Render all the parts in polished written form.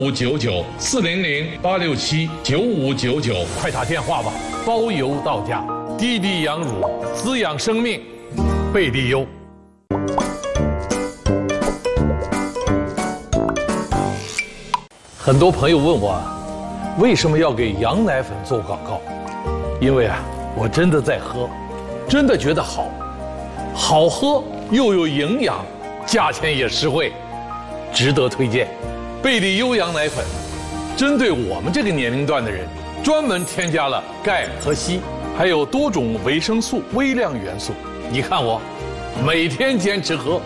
5599 400 867 9599， 快打电话吧，包邮到家。滴滴羊乳，滋养生命，贝利优。很多朋友问我，为什么要给羊奶粉做广告？因为我真的在喝，真的觉得好喝又有营养，价钱也实惠，值得推荐。贝利优羊奶粉针对我们这个年龄段的人，专门添加了钙和硒，还有多种维生素、微量元素。你看我每天坚持喝。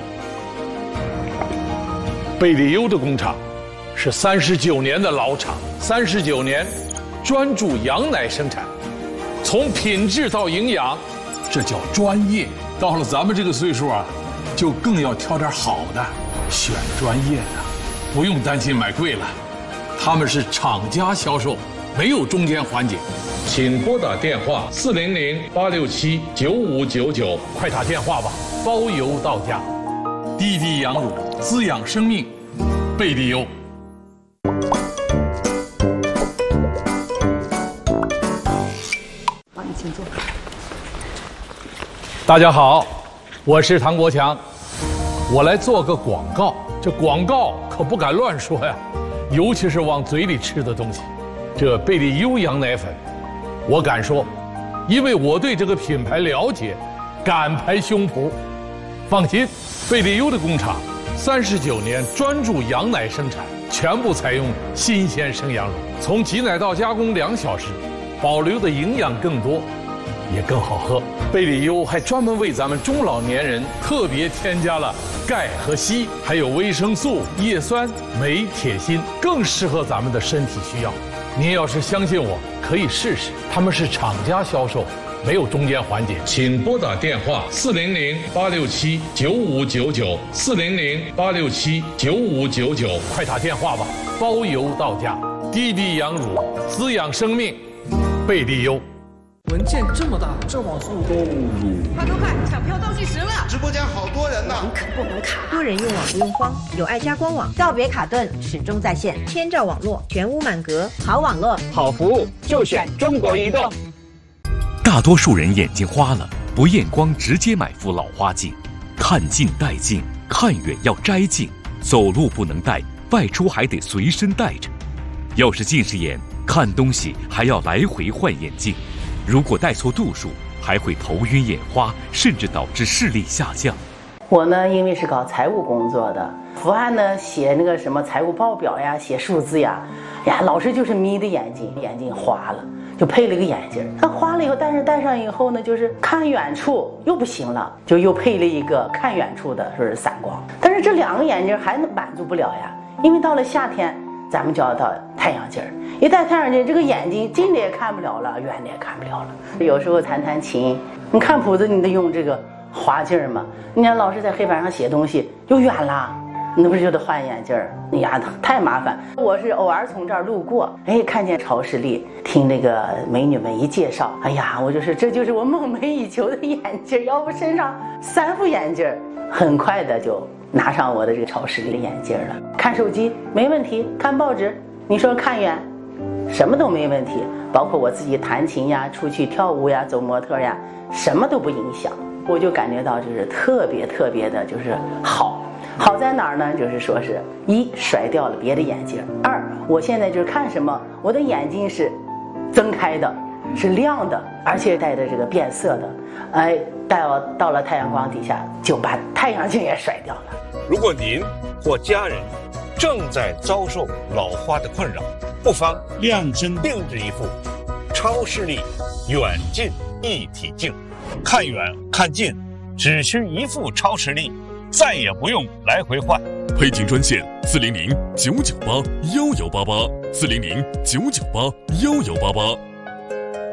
贝利优的工厂是39年的老厂，39年专注羊奶生产，从品质到营养，这叫专业。到了咱们这个岁数就更要挑点好的，选专业的，不用担心买贵了。他们是厂家销售，没有中间环节。 请拨打电话400 867 9599， 快打电话吧，包邮到家。滴滴羊乳，滋养生命，贝利优。 好，你请坐。 大家好，我是唐国强，我来做个广告。这广告可不敢乱说呀，尤其是往嘴里吃的东西。这贝利优羊奶粉，我敢说，因为我对这个品牌了解，敢拍胸脯。放心，贝利优的工厂39年专注羊奶生产，全部采用新鲜生羊乳，从挤奶到加工2小时，保留的营养更多，也更好喝。贝利优还专门为咱们中老年人特别添加了钙和硒，还有维生素、叶酸、镁、铁、锌，更适合咱们的身体需要。您要是相信我，可以试试。他们是厂家销售，没有中间环节。 请拨打电话400 867 9599 400 867 9599， 快打电话吧，包邮到家。滴滴羊乳，滋养生命，贝利优。 文件这么大，这网速都快，抢票倒计时了！ 直播间好多人呢， 可不能卡。 多人用网不用慌，有爱家官网，告别卡顿，始终在线，千兆网络，全屋满格，好网络， 好服务，就选中国移动。 大多数人眼睛花了，不验光直接买副老花镜，看近戴镜，看远要摘镜，走路不能戴，外出还得随身带着。要是近视眼，看东西还要来回换眼镜。如果戴错度数，还会头晕眼花，甚至导致视力下降。 我呢，因为是搞财务工作的，伏案呢写那个什么财务报表呀，写数字呀，老是就是眯的眼睛花了，就配了一个眼镜。它花了以后，但是戴上以后呢，就是看远处又不行了，就又配了一个看远处的，说是散光。但是这2个眼镜还满足不了呀，因为到了夏天，咱们就要到太阳镜儿。一戴太阳镜，这个眼睛近的也看不了了，远的也看不了了。有时候弹琴，你看谱子，你得用这个滑镜儿嘛。你看老师在黑板上写东西又远了，那不是就得换眼镜儿？太麻烦。我是偶尔从这儿路过，看见超视力，听那个美女们一介绍，我这就是我梦寐以求的眼镜，要不身上3副眼镜，很快的就拿上我的这个超视力的眼镜了。看手机没问题，看报纸，你说看远，什么都没问题，包括我自己弹琴呀、出去跳舞呀、走模特呀，什么都不影响。我就感觉到就是特别的，就是好在哪儿呢？就是说是1甩掉了别的眼镜，2我现在就是看什么，我的眼睛是睁开的，是亮的，而且带着这个变色的，到了太阳光底下就把太阳镜也甩掉了。 如果您或家人正在遭受老花的困扰，不妨量身定制一副超视力远近一体镜，看远看近只需1副超视力，再也不用来回换。 配镜专线400 998 1188 400 998 1188。